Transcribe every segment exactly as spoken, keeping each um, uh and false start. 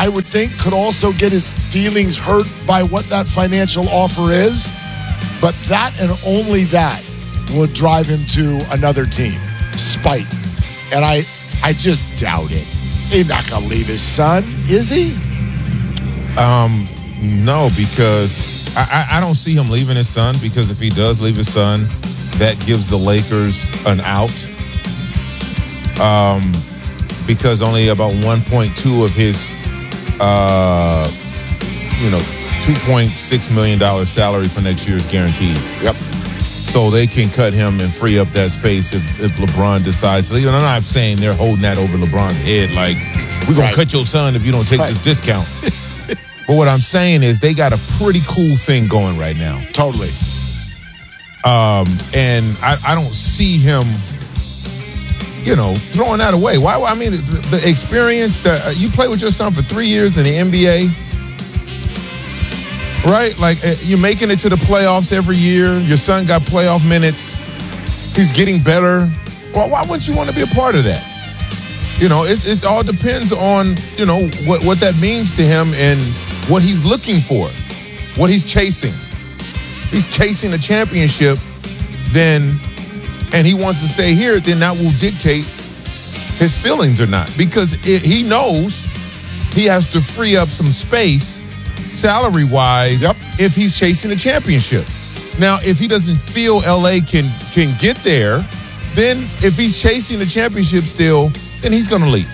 I would think could also get his feelings hurt by what that financial offer is. But that and only that would drive him to another team. Spite. And I, I just doubt it. He's not going to leave his son, is he? Um, no, because I, I don't see him leaving his son, because if he does leave his son, that gives the Lakers an out. Um, because only about one point two of his, uh, you know, two point six million dollars salary for next year is guaranteed. Yep. So they can cut him and free up that space if, if LeBron decides to leave. And I'm not saying they're holding that over LeBron's head, like, we're going Right. to cut your son if you don't take Right. this discount. But what I'm saying is they got a pretty cool thing going right now. Totally. Um, and I, I don't see him, you know, throwing that away. Why? I mean, the, the experience that uh, you play with your son for three years in the N B A, right? Like, uh, you're making it to the playoffs every year. Your son got playoff minutes. He's getting better. Well, why wouldn't you want to be a part of that? You know, it, it all depends on, you know, what, what that means to him and what he's looking for, what he's chasing. He's chasing a championship, then, and he wants to stay here, then that will dictate his feelings or not. Because it, he knows he has to free up some space salary-wise Yep. if he's chasing a championship. Now, if he doesn't feel L A can can get there, then if he's chasing the championship still, then he's going to leave.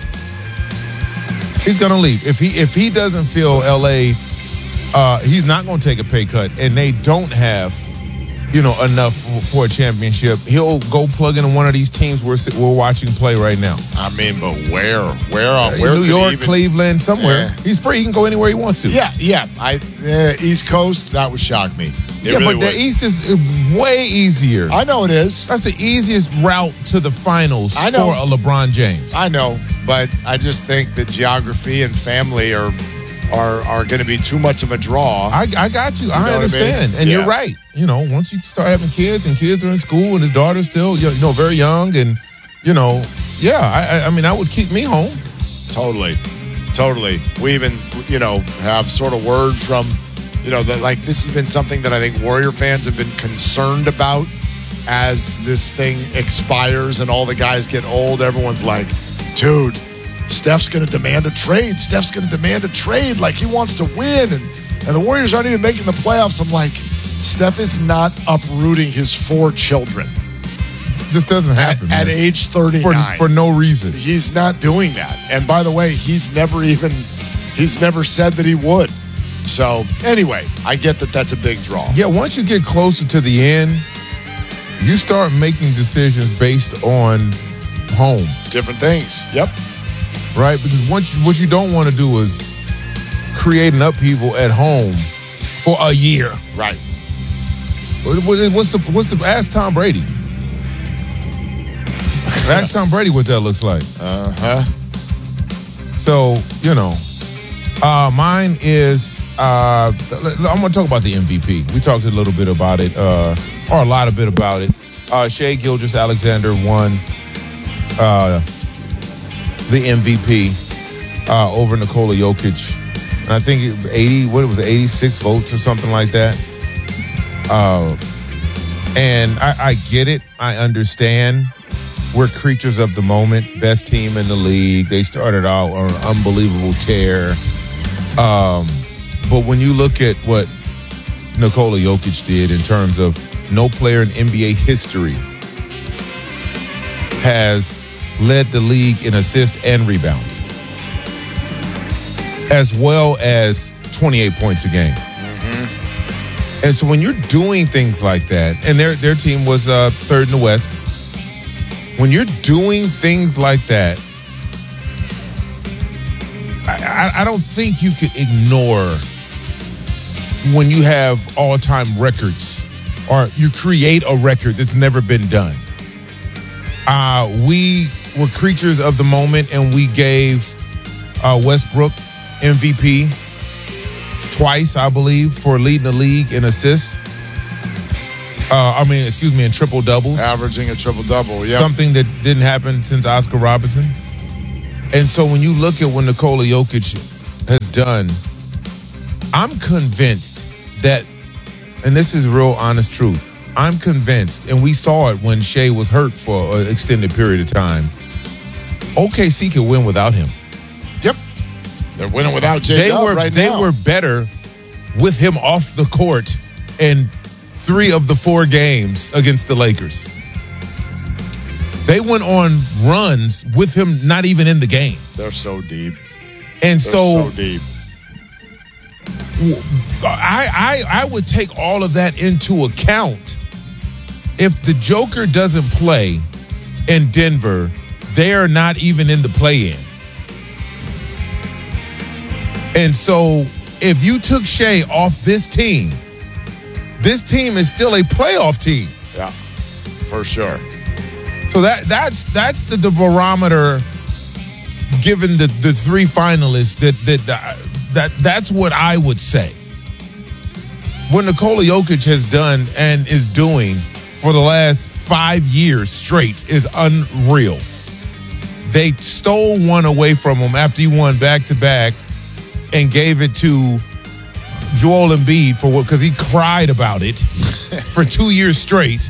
He's going to leave. If he if he doesn't feel L A, uh, he's not going to take a pay cut, and they don't have, you know, enough for, for a championship, he'll go plug into one of these teams we're we're watching play right now. I mean, but where? Where? Uh, Uh, where New could he York, even- Cleveland, somewhere. Yeah. He's free. He can go anywhere he wants to. Yeah, yeah. I uh, East Coast, that would shock me. It yeah, really but the would. East is way easier. I know it is. That's the easiest route to the finals I know. for a LeBron James. I know, but I just think that geography and family are are are going to be too much of a draw. I, I got you. know I what I mean? understand. And Yeah. you're right. You know, once you start having kids and kids are in school and his daughter's still, you know, very young and, you know, yeah, I, I I mean, that would keep me home. Totally, totally. We even, you know, have sort of word from, you know, that like this has been something that I think Warrior fans have been concerned about as this thing expires and all the guys get old. Everyone's like, dude, Steph's going to demand a trade. Steph's going to demand a trade. Like, he wants to win. And, and the Warriors aren't even making the playoffs. I'm like, Steph is not uprooting his four children This doesn't happen. at, at man. age for, thirty-nine. for no reason. He's not doing that. And by the way, he's never even, he's never said that he would. So anyway, I get that that's a big draw. Yeah, once you get closer to the end, you start making decisions based on home, Different things. Yep. right? Because once you, what you don't want to do is create an upheaval at home for a year. Right. What- what- What's the what's the ask Tom Brady? Ask Tom Brady what that looks like. Uh-huh. So, you know, uh, mine is, uh, I'm going to talk about the M V P. We talked a little bit about it, uh, or a lot of bit about it. Uh, Shai Gilgeous-Alexander won uh, the M V P uh, over Nikola Jokic. And I think eighty, what it was, eighty-six votes or something like that. Uh, and I, I get it. I understand. We're creatures of the moment. Best team in the league. They started out on an unbelievable tear. Um, but when you look at what Nikola Jokic did in terms of no player in N B A history has led the league in assists and rebounds, as well as twenty-eight points a game. Mm-hmm. And so when you're doing things like that, and their their team was uh, third in the West. When you're doing things like that, I, I, I don't think you could ignore when you have all-time records or you create a record that's never been done. Uh, we were creatures of the moment, and we gave uh, Westbrook M V P twice, I believe, for leading the league in assists. Uh, I mean, excuse me, in triple doubles. Averaging a triple double. Yeah. Something that didn't happen since Oscar Robertson. And so when you look at what Nikola Jokic has done, I'm convinced that, and this is real honest truth, I'm convinced, and we saw it when Shea was hurt for an extended period of time, O K C could win without him. Yep. They're winning without J. They Dub were right they now. were better with him off the court in three of the four games against the Lakers. They went on runs with him not even in the game. They're so deep. And They're so, so deep. I, I I would take all of that into account. If the Joker doesn't play in Denver, they are not even in the play-in. And so if you took Shea off this team, this team is still a playoff team. Yeah, for sure. So that that's that's the, the barometer given the, the three finalists that that that that's what I would say. What Nikola Jokic has done and is doing for the last five years straight is unreal. They stole one away from him after he won back-to-back and gave it to Joel Embiid for what, because he cried about it for two years straight.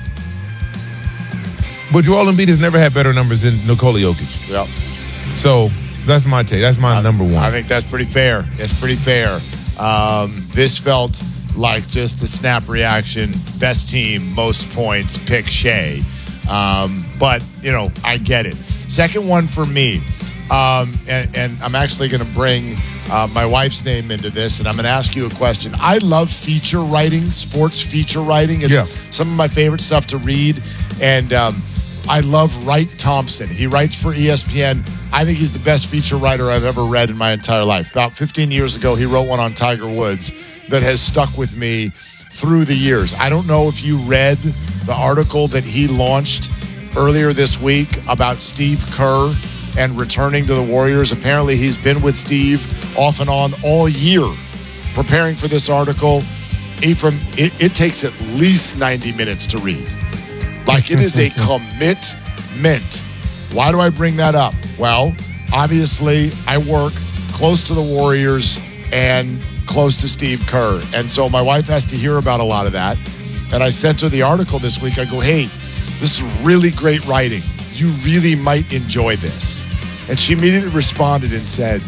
But Joel Embiid has never had better numbers than Nikola Jokic. Yep. So that's my take. That's my I, number one. I think that's pretty fair. It's pretty fair. Um, this felt like just a snap reaction. Best team, most points, pick Shea. Um, but, you know, I get it. Second one for me, um, and, and I'm actually going to bring uh, my wife's name into this, and I'm going to ask you a question. I love feature writing, sports feature writing. It's yeah. some of my favorite stuff to read. And um, I love Wright Thompson. He writes for E S P N. I think he's the best feature writer I've ever read in my entire life. About fifteen years ago, he wrote one on Tiger Woods that has stuck with me through the years. I don't know if you read the article that he launched earlier this week about Steve Kerr and returning to the Warriors. Apparently, he's been with Steve off and on all year preparing for this article. Ephraim, it, it takes at least ninety minutes to read. Like, it is a commitment. Why do I bring that up? Well, obviously, I work close to the Warriors and close to Steve Kerr. And so my wife has to hear about a lot of that. And I sent her the article this week. I go, hey, this is really great writing. You really might enjoy this. And she immediately responded and said,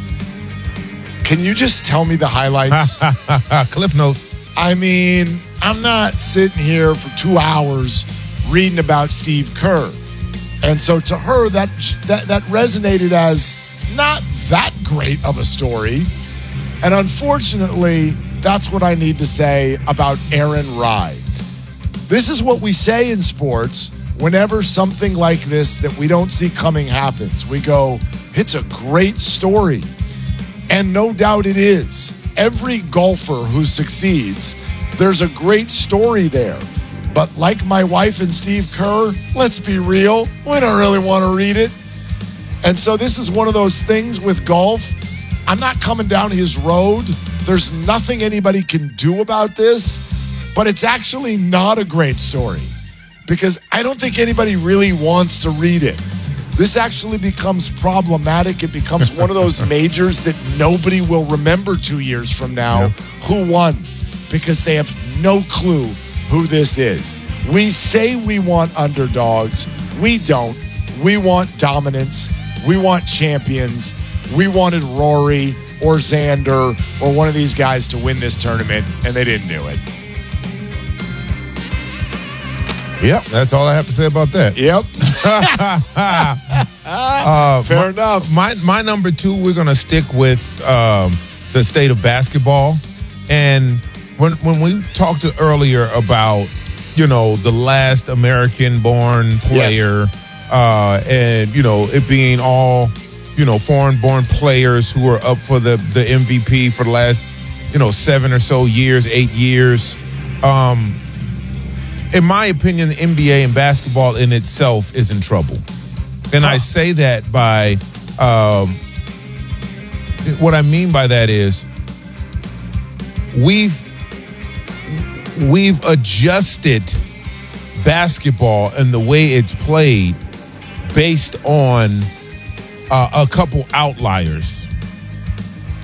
can you just tell me the highlights? Cliff notes. I mean, I'm not sitting here for two hours reading about Steve Kerr. And so to her, that that that resonated as not that great of a story. And unfortunately, that's what I need to say about Aaron Rye. This is what we say in sports whenever something like this that we don't see coming happens. We go, it's a great story. And no doubt it is. Every golfer who succeeds, there's a great story there. But like my wife and Steve Kerr, let's be real, we don't really want to read it. And so this is one of those things with golf. I'm not coming down his road. There's nothing anybody can do about this, but it's actually not a great story because I don't think anybody really wants to read it. This actually becomes problematic. It becomes one of those majors that nobody will remember two years from now yep. who won because they have no clue who this is. We say we want underdogs. We don't. We want dominance. We want champions. We wanted Rory or Xander or one of these guys to win this tournament, and they didn't do it. Yep, that's all I have to say about that. Yep. uh, Fair my, enough. My my number two, we're going to stick with um, the state of basketball. And when when we talked earlier about, you know, the last American-born player yes. uh, and, you know, it being all, you know, foreign-born players who are up for the, the M V P for the last, you know, seven or so years, eight years. Um, in my opinion, the N B A and basketball in itself is in trouble. And huh. I say that by, um, what I mean by that is we've, we've adjusted basketball and the way it's played based on uh, a couple outliers.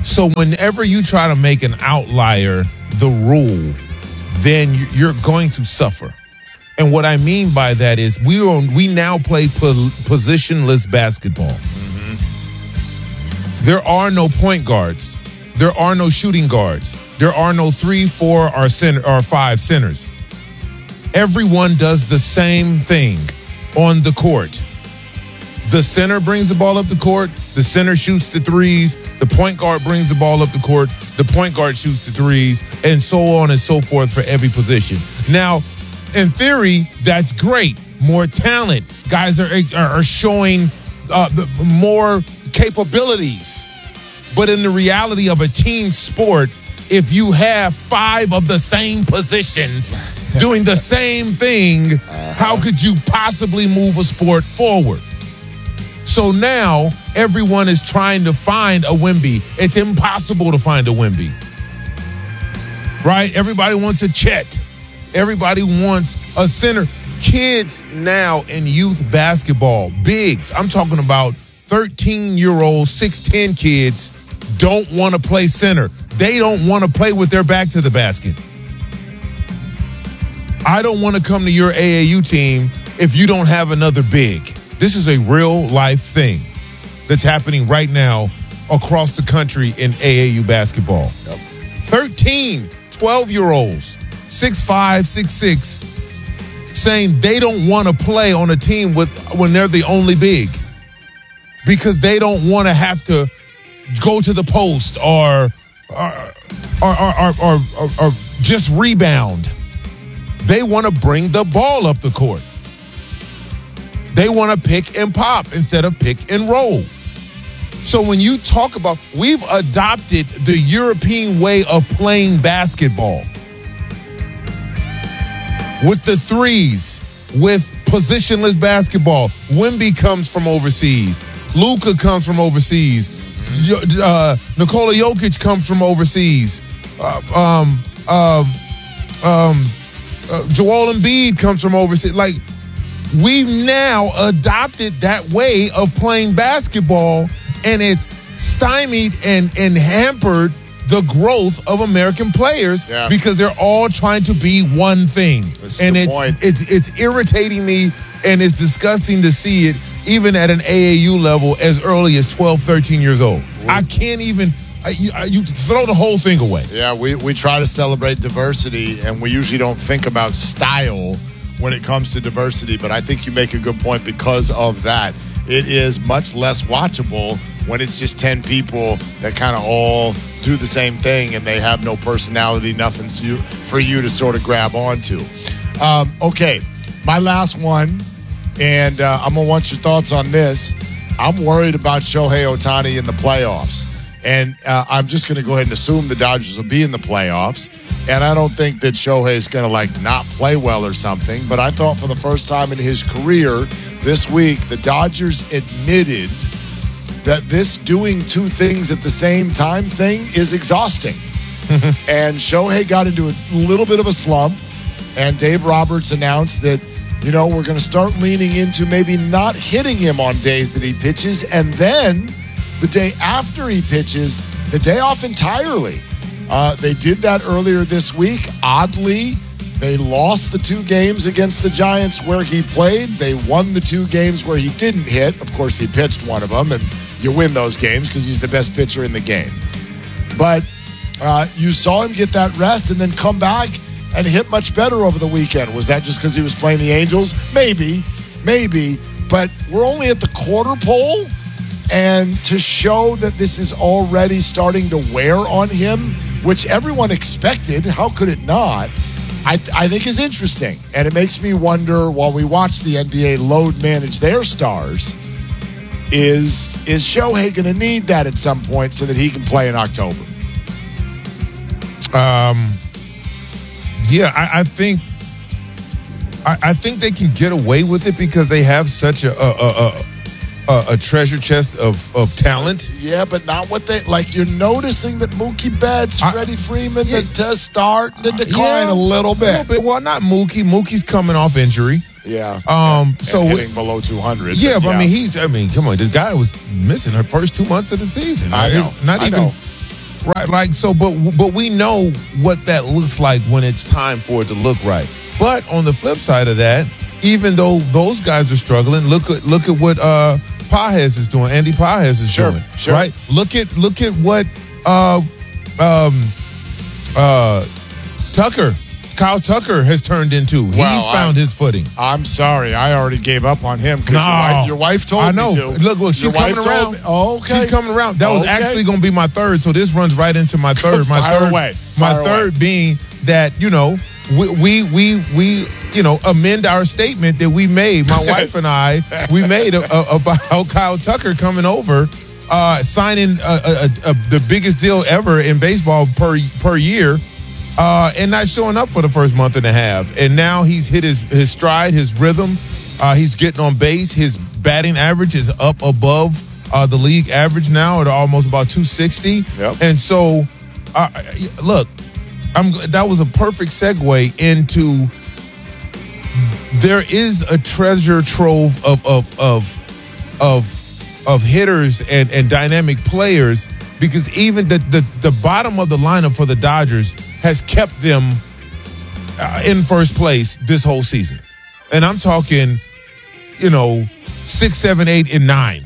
So whenever you try to make an outlier the rule, then you're going to suffer. And what I mean by that is we are, we now play po- positionless basketball. Mm-hmm. There are no point guards. There are no shooting guards. There are no three, four, or center or five centers. Everyone does the same thing on the court. The center brings the ball up the court. The center shoots the threes. The point guard brings the ball up the court. The point guard shoots the threes, and so on and so forth for every position. Now, in theory, that's great. More talent. Guys are, are showing uh, more capabilities. But in the reality of a team sport, if you have five of the same positions doing the same thing, uh-huh. how could you possibly move a sport forward? So now everyone is trying to find a Wemby. It's impossible to find a Wemby. Right? Everybody wants a Chet. Everybody wants a center. Kids now in youth basketball, bigs, I'm talking about thirteen-year-old, six ten kids don't want to play center. They don't want to play with their back to the basket. I don't want to come to your A A U team if you don't have another big. This is a real life thing that's happening right now across the country in A A U basketball. Yep. thirteen, twelve-year-olds, six five, six six, saying they don't want to play on a team with when they're the only big because they don't want to have to go to the post or or or, or, or, or, or just rebound. They want to bring the ball up the court. They want to pick and pop instead of pick and roll. So when you talk about, we've adopted the European way of playing basketball with the threes, with positionless basketball. Wemby comes from overseas. Luka comes from overseas. Uh, Nikola Jokic comes from overseas. Uh, um, um, um, uh, Joel Embiid comes from overseas. Like, we've now adopted that way of playing basketball, and it's stymied and, and hampered the growth of American players yeah. because they're all trying to be one thing. That's and it's, point. it's it's irritating me, and it's disgusting to see it even at an A A U level as early as twelve, thirteen years old. Ooh. I can't even I, you, I, you throw the whole thing away. Yeah, we, we try to celebrate diversity, and we usually don't think about style when it comes to diversity, but I think you make a good point because of that. It is much less watchable when it's just ten people that kind of all do the same thing and they have no personality, nothing to, for you to sort of grab onto. Um, okay, my last one, and uh, I'm going to want your thoughts on this. I'm worried about Shohei Ohtani in the playoffs. And uh, I'm just going to go ahead and assume the Dodgers will be in the playoffs. And I don't think that Shohei is going to, like, not play well or something. But I thought for the first time in his career this week, the Dodgers admitted that this doing two things at the same time thing is exhausting. And Shohei got into a little bit of a slump. And Dave Roberts announced that, you know, we're going to start leaning into maybe not hitting him on days that he pitches. And then the day after he pitches, the day off entirely. Uh, they did that earlier this week. Oddly, they lost the two games against the Giants where he played. They won the two games where he didn't hit. Of course, he pitched one of them, and you win those games because he's the best pitcher in the game. But uh, you saw him get that rest and then come back and hit much better over the weekend. Was that just because he was playing the Angels? Maybe, maybe. But we're only at the quarter pole. And to show that this is already starting to wear on him, which everyone expected, how could it not, I, th- I think is interesting. And it makes me wonder, while we watch the N B A load manage their stars, is, is Shohei going to need that at some point so that he can play in October? Um, yeah, I, I think I, I think they can get away with it because they have such a... a, a, a Uh, a treasure chest of, of talent. Yeah, but not what they like. You're noticing that Mookie Betts, I, Freddie Freeman, yeah, the start, the decline yeah, a little bit. A little bit. Well, not Mookie. Mookie's coming off injury. Yeah. Um. And, so and hitting below two hundred. Yeah, but, but yeah. I mean, he's. I mean, come on. The guy was missing the first two months of the season. I know. Not I even. Know. Right, like so, but but we know what that looks like when it's time for it to look right. But on the flip side of that, even though those guys are struggling, look at look at what uh, Pages is doing. Andy Pages is sure, doing. Sure. Right. Look at look at what uh, um, uh, Tucker. Kyle Tucker has turned into. He's Well, found I, his footing. I'm sorry. I already gave up on him because No. your, wife, your wife told I know. me to. Look, look, she's your coming wife around. told me- oh, okay. She's coming around. That was Okay. actually going to be my third, so this runs right into my third. My Fire third, away. my Fire third away. being that you know we, we we we you know amend our statement that we made. My wife and I we made a, a, about Kyle Tucker coming over, uh, signing a, a, a, the biggest deal ever in baseball per per year. Uh, and not showing up for the first month and a half. And now he's hit his, his stride, his rhythm. Uh, he's getting on base. His batting average is up above uh, the league average now at almost about two sixty. Yep. And so, uh, look, I'm, that was a perfect segue into there is a treasure trove of of of of, of hitters and, and dynamic players, because even the, the, the bottom of the lineup for the Dodgers has kept them uh, in first place this whole season. And I'm talking, you know, six, seven, eight, and nine.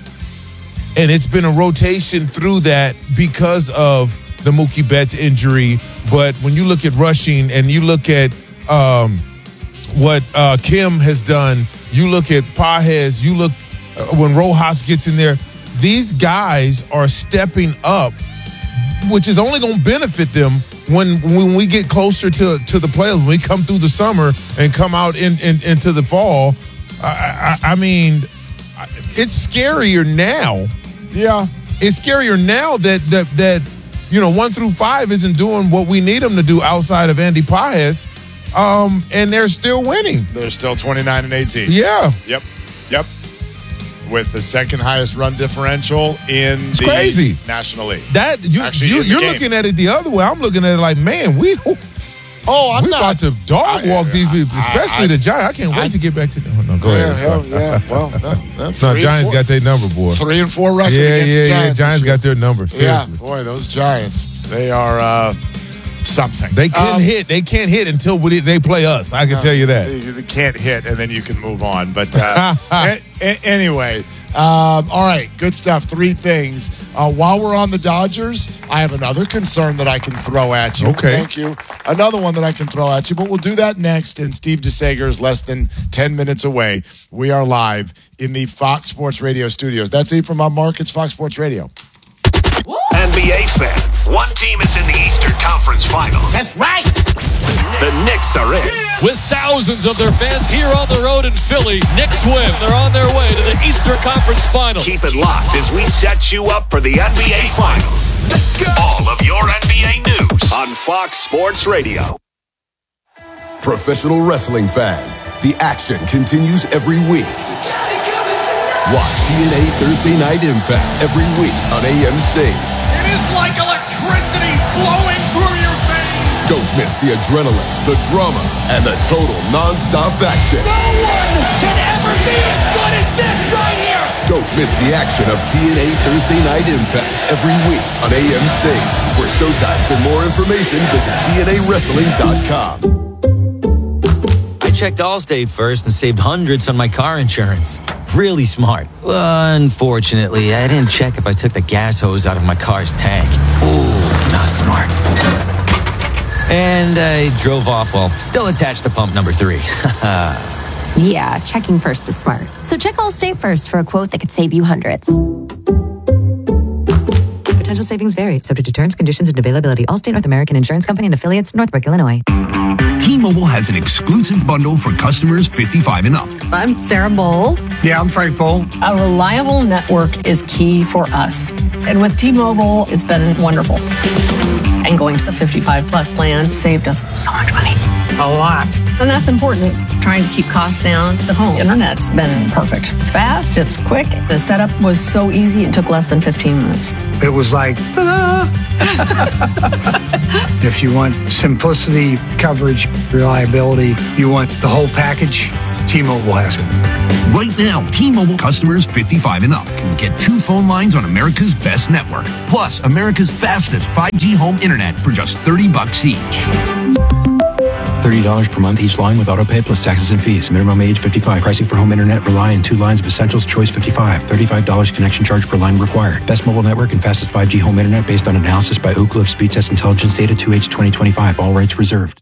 And it's been a rotation through that because of the Mookie Betts injury. But when you look at rushing and you look at um, what uh, Kim has done, you look at Pages, you look uh, when Rojas gets in there, these guys are stepping up, which is only going to benefit them when when we get closer to, to the playoffs, when we come through the summer and come out in, in into the fall. I, I, I mean, it's scarier now. Yeah. It's scarier now that, that, that you know, one through five isn't doing what we need them to do outside of Andy Pages, um, and they're still winning. They're still twenty-nine and eighteen. Yeah. Yep. Yep. With the second highest run differential in It's the crazy. National League. That you, Actually, you in the you're game. looking at it the other way. I'm looking at it like, man, we Oh, I'm we not. about to dog walk I- these people, I- especially I- the Giants. I can't wait I- to get back to. Oh, no, go yeah, ahead. hell, Sorry. yeah. Well, no, no, No, three and Giants four- got their number, boy. three and four record Yeah, against yeah, the yeah. Giants. Giants this year. got their number. Seriously. Yeah, boy, those Giants. They are uh, something. They couldn't Um, hit. They can't hit until we, they play us. I can tell you that. They, they can't hit, and then you can move on. But uh, a- a- anyway, um, all right, good stuff. Three things. Uh, while we're on the Dodgers, I have another concern that I can throw at you. Okay. Thank you. Another one that I can throw at you, but we'll do that next. And Steve DeSager is less than ten minutes away. We are live in the Fox Sports Radio studios. That's it from our markets, Fox Sports Radio. N B A fans, one team is in the Eastern Conference Finals. That's right. The Knicks are in. With thousands of their fans here on the road in Philly, Knicks win. They're on their way to the Eastern Conference Finals. Keep it locked as we set you up for the N B A Finals. Let's go. All of your N B A news on Fox Sports Radio. Professional wrestling fans, the action continues every week. Watch T N A Thursday Night Impact every week on A M C. It is like electricity flowing through your veins. Don't miss the adrenaline, the drama, and the total non-stop action. No one can ever be as good as this right here. Don't miss the action of T N A Thursday Night Impact every week on A M C. For showtimes and more information, visit T N A wrestling dot com. I checked Allstate first and saved hundreds on my car insurance. Really smart. Unfortunately, I didn't check if I took the gas hose out of my car's tank. Ooh, not smart. And I drove off while still attached to pump number three. Yeah, checking first is smart. So check Allstate first for a quote that could save you hundreds. Potential savings vary, subject to terms, conditions, and availability. Allstate North American Insurance Company and affiliates, Northbrook, Illinois. T-Mobile has an exclusive bundle for customers fifty-five and up. I'm Sarah Bowl. Yeah, I'm Frank Bowl. A reliable network is key for us. And with T-Mobile, it's been wonderful. And going to the fifty-five plus plan saved us so much money. A lot. And that's important. Trying to keep costs down. The home internet's been perfect. It's fast, it's quick. The setup was so easy, it took less than fifteen minutes. It was like, ta-da! If you want simplicity, coverage, reliability, you want the whole package, T-Mobile has it. Right now, T-Mobile customers fifty-five and up can get two phone lines on America's best network, plus America's fastest five G home internet for just thirty bucks each. thirty dollars per month each line with autopay plus taxes and fees. Minimum age fifty-five. Pricing for home internet rely on two lines of Essentials Choice fifty-five. thirty-five dollars connection charge per line required. Best mobile network and fastest five G home internet based on analysis by Ookla of Speed Test Intelligence Data two H twenty twenty-five. All rights reserved.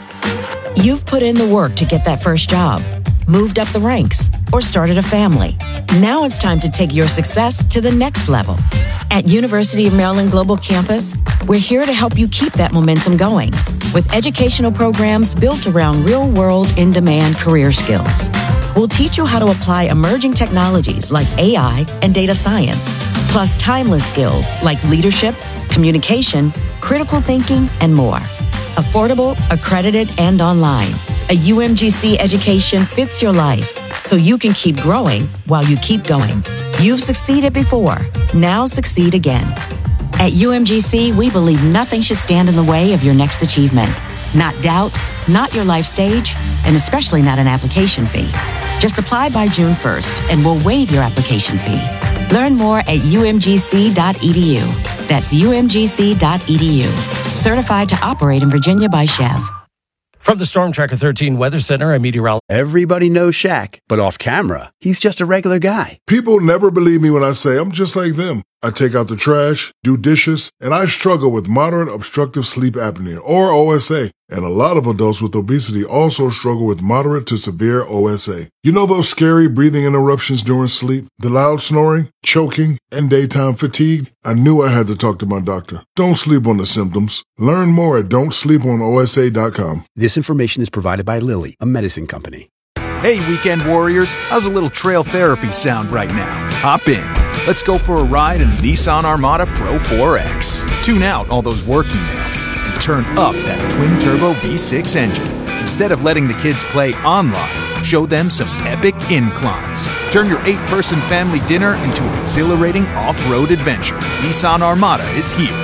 You've put in the work to get that first job, moved up the ranks, or started a family. Now it's time to take your success to the next level. At University of Maryland Global Campus, we're here to help you keep that momentum going with educational programs built around real-world, in-demand career skills. We'll teach you how to apply emerging technologies like A I and data science, plus timeless skills like leadership, communication, critical thinking, and more. Affordable, accredited, and online. A U M G C education fits your life so you can keep growing while you keep going. You've succeeded before. Now succeed again. At U M G C, we believe nothing should stand in the way of your next achievement. Not doubt, not your life stage, and especially not an application fee. Just apply by June first and we'll waive your application fee. Learn more at U M G C dot E D U. That's U M G C dot E D U. Certified to operate in Virginia by Chev. From the Storm Tracker thirteen Weather Center, I'm meteorologist. Everybody knows Shaq, but off camera, he's just a regular guy. People never believe me when I say I'm just like them. I take out the trash, do dishes, and I struggle with moderate obstructive sleep apnea, or O S A. And a lot of adults with obesity also struggle with moderate to severe O S A. You know those scary breathing interruptions during sleep, the loud snoring, choking, and daytime fatigue? I knew I had to talk to my doctor. Don't sleep on the symptoms. Learn more at don't sleep on O S A dot com. This information is provided by Lilly, a medicine company. Hey, weekend warriors, how's a little trail therapy sound right now? Hop in. Let's go for a ride in the Nissan Armada Pro four X. Tune out all those work emails and turn up that twin-turbo V six engine. Instead of letting the kids play online, show them some epic inclines. Turn your eight-person family dinner into an exhilarating off-road adventure. Nissan Armada is here.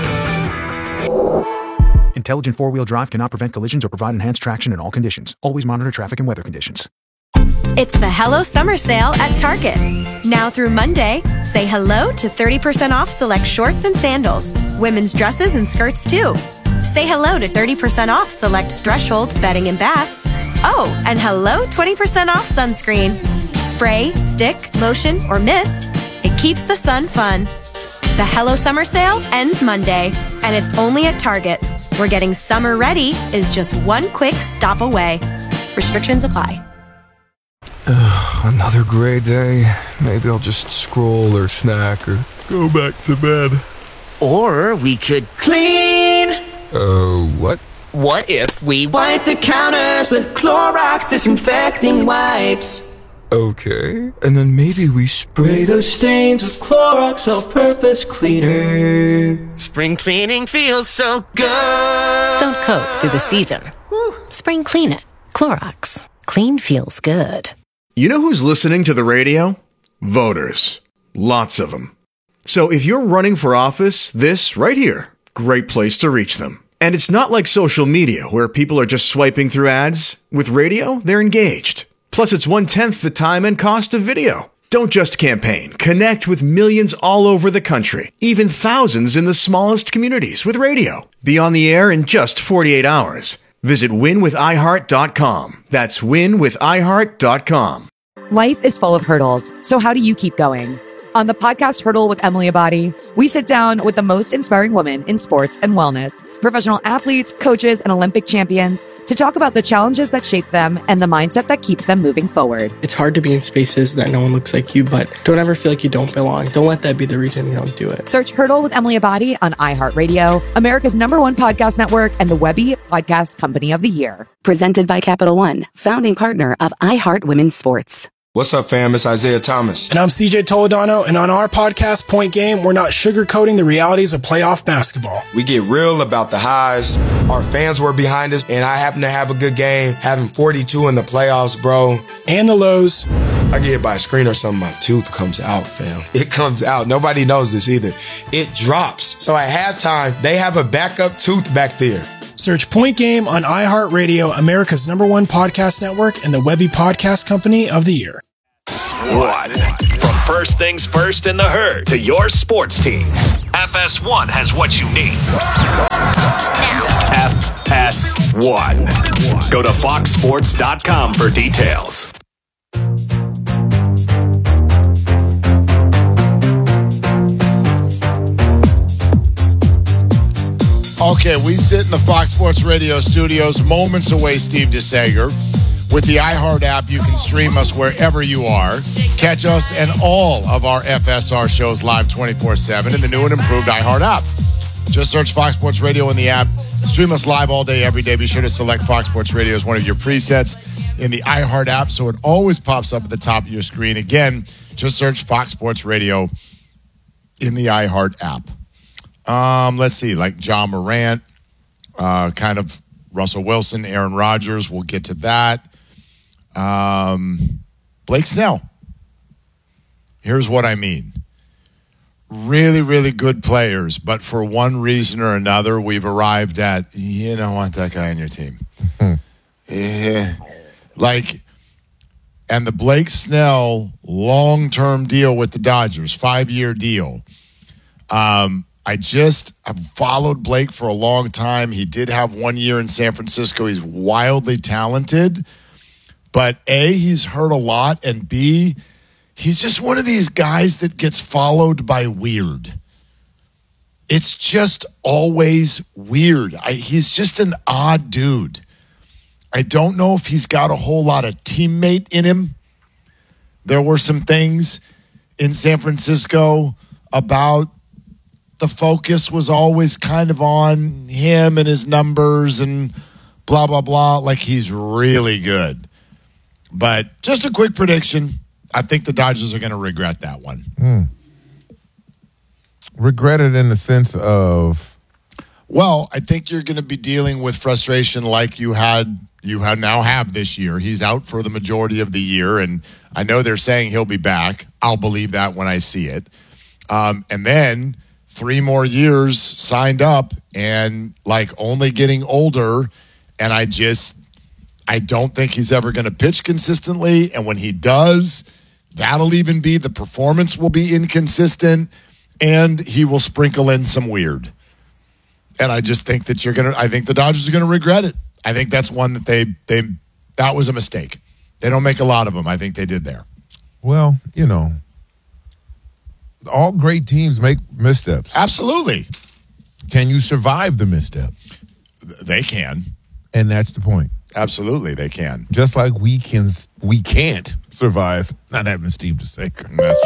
Intelligent four-wheel drive cannot prevent collisions or provide enhanced traction in all conditions. Always monitor traffic and weather conditions. It's the Hello Summer Sale at Target. Now through Monday, say hello to thirty percent off select shorts and sandals, women's dresses and skirts too. Say hello to thirty percent off select Threshold bedding and bath. Oh, and hello twenty percent off sunscreen. Spray, stick, lotion, or mist. It keeps the sun fun. The Hello Summer Sale ends Monday, and it's only at Target, where getting summer ready is just one quick stop away. Restrictions apply. Ugh, another gray day. Maybe I'll just scroll or snack or go back to bed. Or we could clean. Oh, uh, what? What if we wipe the counters with Clorox disinfecting wipes? Okay, and then maybe we spray those stains with Clorox all-purpose cleaner. Spring cleaning feels so good. Don't cope through the season. Woo. Spring clean it. Clorox. Clean feels good. You know who's listening to the radio? Voters. Lots of them. So if you're running for office, this right here, great place to reach them. And it's not like social media where people are just swiping through ads. With radio, they're engaged. Plus, it's one-tenth the time and cost of video. Don't just campaign. Connect with millions all over the country, even thousands in the smallest communities with radio. Be on the air in just forty-eight hours. Visit win with i heart dot com. That's win with i heart dot com. Life is full of hurdles, so how do you keep going? On the podcast Hurdle with Emily Abadi, we sit down with the most inspiring women in sports and wellness, professional athletes, coaches, and Olympic champions to talk about the challenges that shape them and the mindset that keeps them moving forward. It's hard to be in spaces that no one looks like you, but don't ever feel like you don't belong. Don't let that be the reason you don't do it. Search Hurdle with Emily Abadi on iHeartRadio, America's number one podcast network, and the Webby Podcast Company of the Year. Presented by Capital One, founding partner of iHeart Women's Sports. What's up, fam? It's Isaiah Thomas. And I'm C J Toledano, and on our podcast, Point Game, we're not sugarcoating the realities of playoff basketball. We get real about the highs. Our fans were behind us, and I happen to have a good game, having forty-two in the playoffs, bro. And the lows. I get hit by a screen or something, my tooth comes out, fam. It comes out. Nobody knows this either. It drops. So at halftime, they have a backup tooth back there. Search Point Game on iHeartRadio, America's number one podcast network, and the Webby Podcast Company of the Year. One. From first things first in the herd to your sports teams, F S one has what you need. F S one. Go to fox sports dot com for details. Okay, we sit in the Fox Sports Radio studios, moments away, Steve DeSager. With the iHeart app, you can stream us wherever you are. Catch us and all of our F S R shows live twenty-four seven in the new and improved iHeart app. Just search Fox Sports Radio in the app. Stream us live all day, every day. Be sure to select Fox Sports Radio as one of your presets in the iHeart app so it always pops up at the top of your screen. Again, just search Fox Sports Radio in the iHeart app. Um, let's see, like John Morant, uh, kind of Russell Wilson, Aaron Rodgers. We'll get to that. Um, Blake Snell. Here's what I mean. Really, really good players, but for one reason or another, we've arrived at, you don't want that guy on your team. Mm-hmm. Yeah. Like, and the Blake Snell long-term deal with the Dodgers, five-year deal. Um, I just I've followed Blake for a long time. He did have one year in San Francisco. He's wildly talented. But A, he's hurt a lot, and B, he's just one of these guys that gets followed by weird. It's just always weird. I, he's just an odd dude. I don't know if he's got a whole lot of teammate in him. There were some things in San Francisco about the focus was always kind of on him and his numbers and blah, blah, blah. Like, he's really good. But just a quick prediction. I think the Dodgers are going to regret that one. Mm. Regret it in the sense of? Well, I think you're going to be dealing with frustration like you had you have now have this year. He's out for the majority of the year, and I know they're saying he'll be back. I'll believe that when I see it. Um, and then three more years signed up and, like, only getting older, and I just I don't think he's ever going to pitch consistently, and when he does, that'll even be, the performance will be inconsistent, and he will sprinkle in some weird. And I just think that you're going to, I think the Dodgers are going to regret it. I think that's one that they, they, that was a mistake. They don't make a lot of them. I think they did there. Well, you know, all great teams make missteps. Absolutely. Can you survive the misstep? They can. And that's the point. Absolutely, they can. Just like we can, we can't survive not having Steve DeSager. That's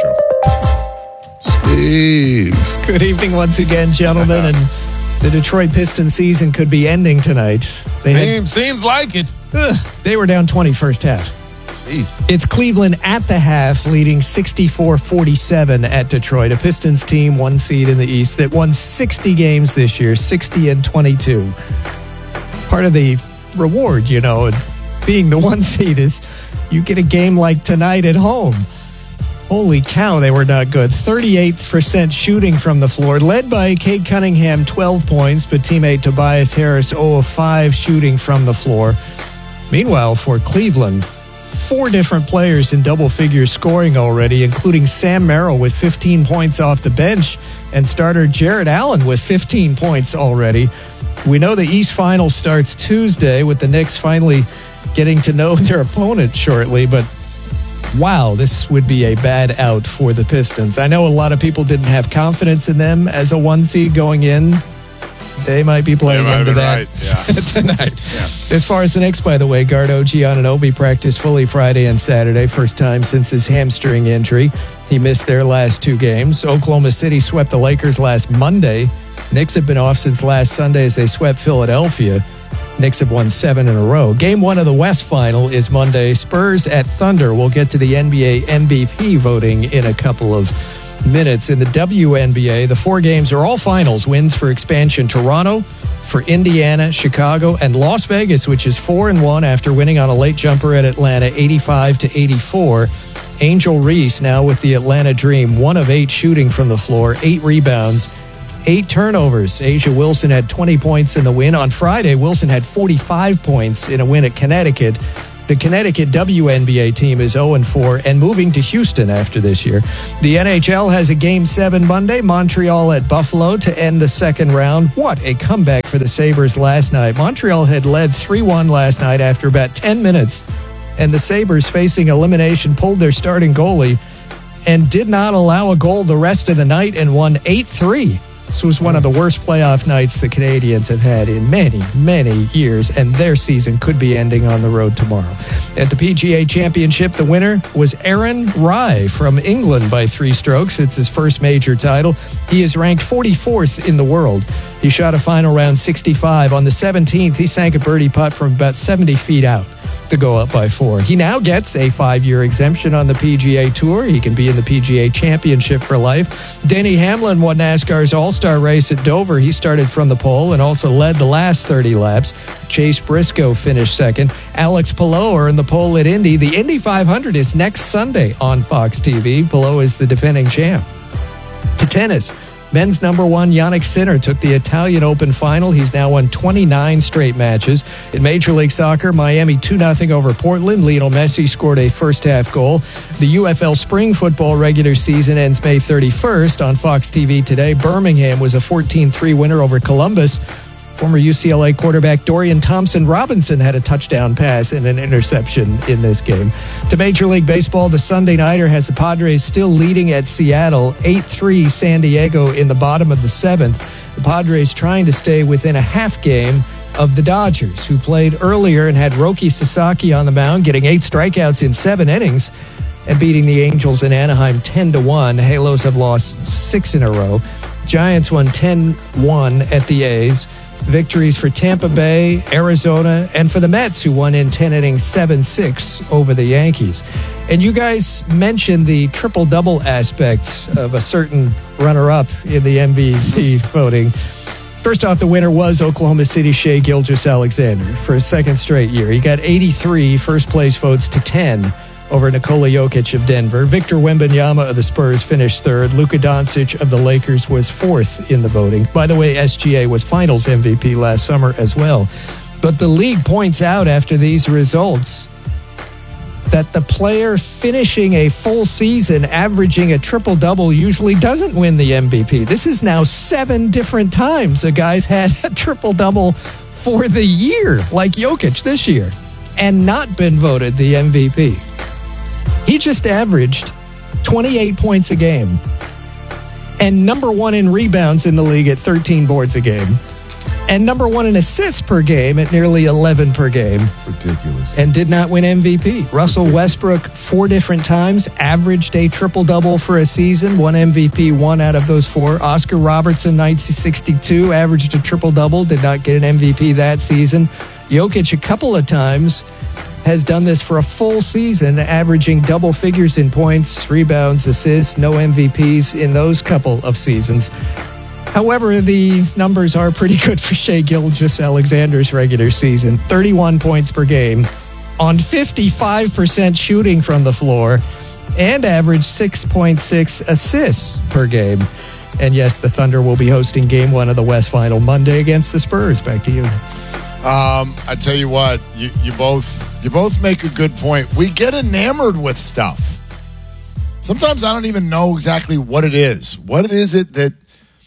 true. Steve. Good evening once again, gentlemen. And the Detroit Pistons season could be ending tonight. They seems, had, seems like it. Ugh, they were down twenty first half. Jeez. It's Cleveland at the half, leading sixty-four forty-seven at Detroit. A Pistons team, one seed in the East, that won sixty games this year, sixty and twenty-two. Part of the reward, you know, and being the one seed is you get a game like tonight at home. Holy cow, they were not good. thirty-eight percent shooting from the floor, led by Cade Cunningham, twelve points, but teammate Tobias Harris, zero of five shooting from the floor. Meanwhile, for Cleveland, four different players in double figure scoring already, including Sam Merrill with fifteen points off the bench and starter Jarrett Allen with fifteen points already. We know the East Final starts Tuesday with the Knicks finally getting to know their opponent shortly, but wow, this would be a bad out for the Pistons. I know a lot of people didn't have confidence in them as a one seed going in. They might be playing into that right. yeah. tonight. Yeah. As far as the Knicks, by the way, guard O G Anunoby practiced fully Friday and Saturday, first time since his hamstring injury. He missed their last two games. Oklahoma City swept the Lakers last Monday. Knicks have been off since last Sunday as they swept Philadelphia. Knicks have won seven in a row. Game one of the West Final is Monday. Spurs at Thunder. We'll get to the N B A M V P voting in a couple of minutes. In the W N B A, the four games are all finals. Wins for expansion Toronto, for Indiana, Chicago, and Las Vegas, which is four and one after winning on a late jumper at Atlanta, eighty-five to eighty-four. Angel Reese now with the Atlanta Dream, one of eight shooting from the floor, eight rebounds, eight turnovers. Asia Wilson had twenty points in the win. On Friday, Wilson had forty-five points in a win at Connecticut. The Connecticut W N B A team is oh and four and moving to Houston after this year. The N H L has a Game seven Monday. Montreal at Buffalo to end the second round. What a comeback for the Sabres last night. Montreal had led three one last night after about ten minutes, and the Sabres, facing elimination, pulled their starting goalie and did not allow a goal the rest of the night and won eight three. This was one of the worst playoff nights the Canadians have had in many, many years, and their season could be ending on the road tomorrow. At the P G A Championship, the winner was Aaron Rai from England by three strokes. It's his first major title. He is ranked forty-fourth in the world. He shot a final round sixty-five. On the seventeenth, he sank a birdie putt from about seventy feet out to go up by four. He now gets a five-year exemption on the P G A Tour. He can be in the P G A Championship for life. Denny Hamlin won NASCAR's All-Star race at Dover. He started from the pole and also led the last thirty laps. Chase Briscoe finished second. Alex Palou earned the pole at Indy. The Indy five hundred is next Sunday on Fox T V. Palou is the defending champ. To tennis. Men's number one, Jannik Sinner, took the Italian Open final. He's now won twenty-nine straight matches. In Major League Soccer, Miami two nothing over Portland. Lionel Messi scored a first-half goal. The U F L Spring Football regular season ends May thirty-first. On Fox T V today, Birmingham was a fourteen three winner over Columbus. Former U C L A quarterback Dorian Thompson-Robinson had a touchdown pass and an interception in this game. To Major League Baseball, the Sunday Nighter has the Padres still leading at Seattle, eight three San Diego in the bottom of the seventh. The Padres trying to stay within a half game of the Dodgers, who played earlier and had Roki Sasaki on the mound, getting eight strikeouts in seven innings and beating the Angels in Anaheim ten to one. Halos have lost six in a row. Giants won ten one at the A's. Victories for Tampa Bay, Arizona, and for the Mets, who won in ten innings seven six over the Yankees. And you guys mentioned the triple-double aspects of a certain runner-up in the M V P voting. First off, the winner was Oklahoma City Shai Gilgeous-Alexander for a second straight year. He got eighty-three first-place votes to ten over Nikola Jokic of Denver. Victor Wembanyama of the Spurs finished third. Luka Doncic of the Lakers was fourth in the voting. By the way, S G A was Finals M V P last summer as well. But the league points out after these results that the player finishing a full season, averaging a triple-double, usually doesn't win the M V P. This is now seven different times a guy's had a triple-double for the year, like Jokic this year, and not been voted the M V P. He just averaged twenty-eight points a game and number one in rebounds in the league at thirteen boards a game and number one in assists per game at nearly eleven per game. Ridiculous. And did not win M V P. Russell Westbrook, four different times, averaged a triple-double for a season, won M V P one out of those four. Oscar Robertson, nineteen sixty-two, averaged a triple-double, did not get an M V P that season. Jokic, a couple of times, has done this for a full season, averaging double figures in points, rebounds, assists, no M V Ps in those couple of seasons. However, the numbers are pretty good for Shai Gilgeous-Alexander's regular season. thirty-one points per game on fifty-five percent shooting from the floor and averaged six point six assists per game. And yes, the Thunder will be hosting game one of the West Final Monday against the Spurs. Back to you. Um, I tell you what, you, you both you both make a good point. We get enamored with stuff. Sometimes I don't even know exactly what it is. What is it that,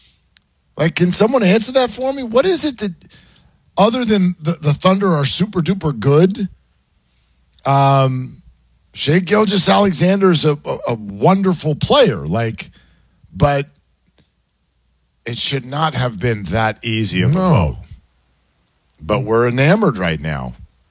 like, can someone answer that for me? What is it that, other than the, the Thunder are super duper good, um, Shai Gilgeous-Alexander is a, a, a wonderful player, like, but it should not have been that easy of a No. vote. But we're enamored right now.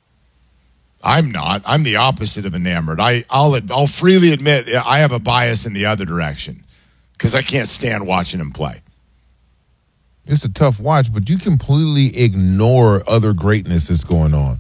I'm not. I'm the opposite of enamored. I, I'll I'll freely admit I have a bias in the other direction because I can't stand watching him play. It's a tough watch, but you completely ignore other greatness that's going on.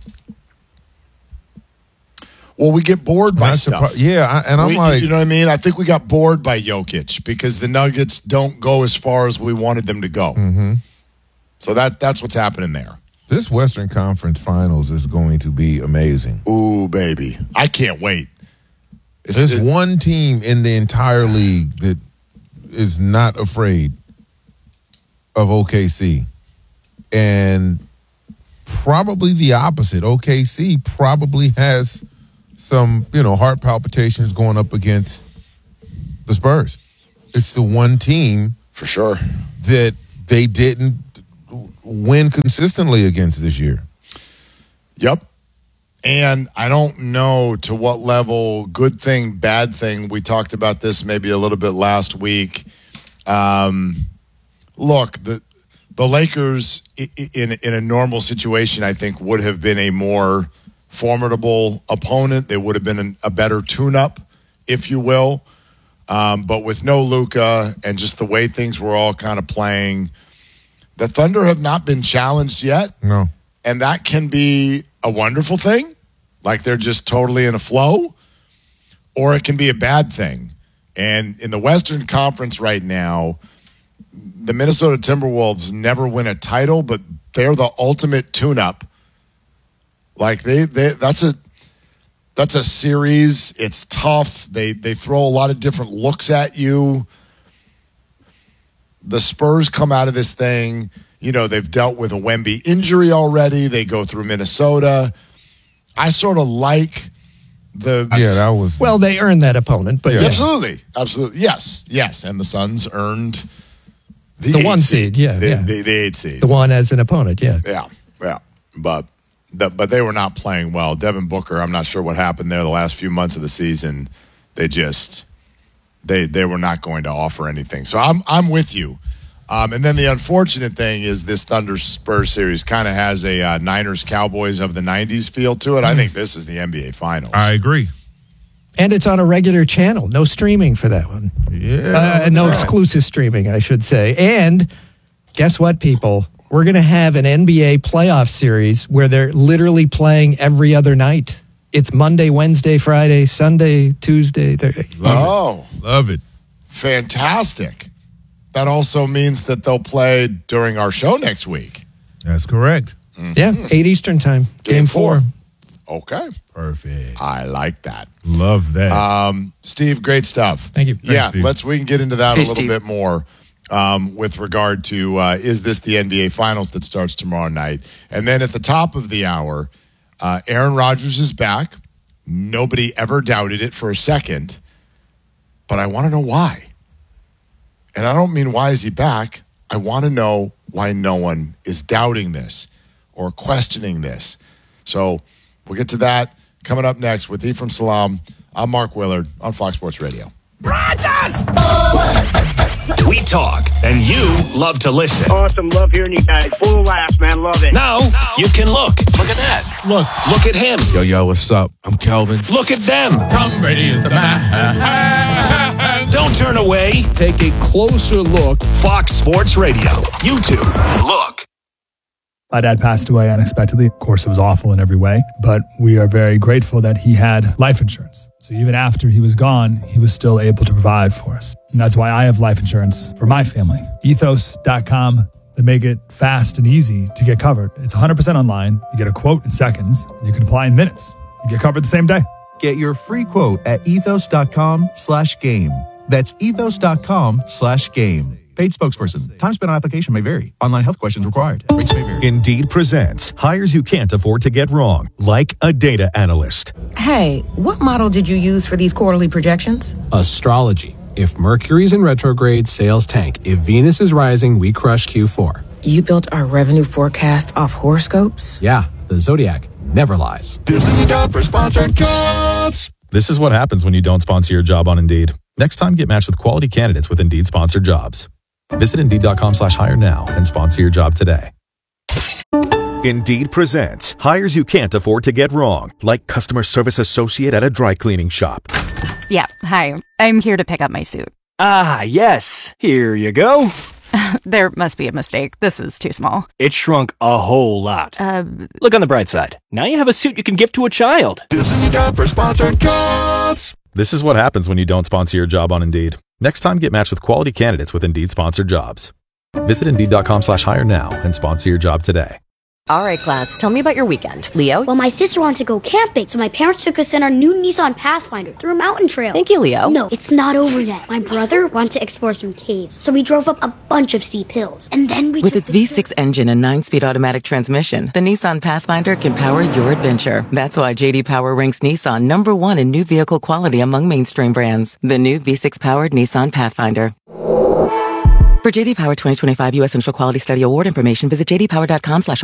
Well, we get bored by That's the stuff. pro- yeah, I- and I'm We- like- you know what I mean? I think we got bored by Jokic because the Nuggets don't go as far as we wanted them to go. Mm-hmm. So that that's what's happening there. This Western Conference Finals is going to be amazing. Ooh, baby. I can't wait. It's- There's it- one team in the entire league that is not afraid. of O K C. And probably the opposite. O K C probably has some, you know, heart palpitations going up against the Spurs. It's the one team for sure that they didn't win consistently against this year. Yep. And I don't know to what level, good thing, bad thing. We talked about this maybe a little bit last week. Um, look, the the Lakers in in a normal situation, I think, would have been a more formidable opponent. They would have been a better tune-up, if you will. Um, but with no Luka and just the way things were all kind of playing, the Thunder have not been challenged yet. No. And that can be a wonderful thing, like they're just totally in a flow, or it can be a bad thing. And in the Western Conference right now, the Minnesota Timberwolves never win a title, but they're the ultimate tune-up. Like they, they that's a that's a series. It's tough. They they throw a lot of different looks at you. The Spurs come out of this thing, you know, they've dealt with a Wemby injury already. They go through Minnesota. I sort of like the yeah, that was well, they earned that opponent, but yeah. yeah. absolutely, absolutely, yes, yes. And the Suns earned the, the one seed, seed. yeah, the, yeah. The, the eight seed, the one as an opponent, yeah, yeah, yeah. But the, but they were not playing well. Devin Booker, I'm not sure what happened there the last few months of the season. They just they they were not going to offer anything. So I'm I'm with you. Um, and then the unfortunate thing is this Thunder Spurs series kind of has a uh, Niners Cowboys of the nineties feel to it. I think this is the N B A Finals. I agree. And it's on a regular channel. No streaming for that one. Yeah. Uh, no exclusive streaming, I should say. And guess what, people? We're going to have an N B A playoff series where they're literally playing every other night. It's Monday, Wednesday, Friday, Sunday, Tuesday, Thursday. Love it. Love it. Fantastic. That also means that they'll play during our show next week. That's correct. Mm-hmm. Yeah, eight Eastern time. Game, Game four. four. Okay. Perfect. I like that. Love that. Um, Steve, great stuff. Thank you. Thanks, yeah, Steve. let's we can get into that Hey, a little Steve. bit more um, with regard to uh, is this the N B A Finals that starts tomorrow night? And then at the top of the hour, uh, Aaron Rodgers is back. Nobody ever doubted it for a second, but I want to know why. And I don't mean why is he back. I want to know why no one is doubting this or questioning this. So we'll get to that coming up next with Ephraim Salam. I'm Mark Willard on Fox Sports Radio. Rodgers! We talk, and you love to listen. Awesome. Love hearing you guys. Full of laughs, man. Love it. Now, you can look. Look at that. Look. Look at him. Yo, yo, what's up? I'm Kelvin. Look at them. Tom Brady is the man. Don't turn away. Take a closer look. Fox Sports Radio. YouTube. Look. My dad passed away unexpectedly. Of course, it was awful in every way, but we are very grateful that he had life insurance. So even after he was gone, he was still able to provide for us. And that's why I have life insurance for my family. ethos dot com. They make it fast and easy to get covered. It's one hundred percent online. You get a quote in seconds. You can apply in minutes. You get covered the same day. Get your free quote at ethos dot com slash game. That's ethos dot com slash game. Paid spokesperson. Time spent on application may vary. Online health questions required. Rates may vary. Indeed presents hires you can't afford to get wrong, like a data analyst. Hey, what model did you use for these quarterly projections? Astrology. If Mercury's in retrograde, sales tank. If Venus is rising, we crush Q four. You built our revenue forecast off horoscopes? Yeah, the Zodiac never lies. This is the job for sponsored jobs. This is what happens when you don't sponsor your job on Indeed. Next time, get matched with quality candidates with Indeed sponsored jobs. Visit Indeed dot com slash hire now and sponsor your job today. Indeed presents hires you can't afford to get wrong, like customer service associate at a dry cleaning shop. Yeah, hi. I'm here to pick up my suit. Ah, yes. Here you go. There must be a mistake. This is too small. It shrunk a whole lot. Uh, Look on the bright side. Now you have a suit you can give to a child. This is the job for sponsored jobs. This is what happens when you don't sponsor your job on Indeed. Next time, get matched with quality candidates with Indeed sponsored jobs. Visit Indeed dot com slash hire now and sponsor your job today. All right, class, tell me about your weekend. Leo? Well, my sister wanted to go camping, so my parents took us in our new Nissan Pathfinder through a mountain trail. Thank you, Leo. No, it's not over yet. My brother wanted to explore some caves, so we drove up a bunch of steep hills. And then we With its V six engine and nine-speed automatic transmission, the Nissan Pathfinder can power your adventure. That's why J D Power ranks Nissan number one in new vehicle quality among mainstream brands. The new V six-powered Nissan Pathfinder. For J D Power twenty twenty-five U S Central Quality Study Award information, visit j d power dot com slash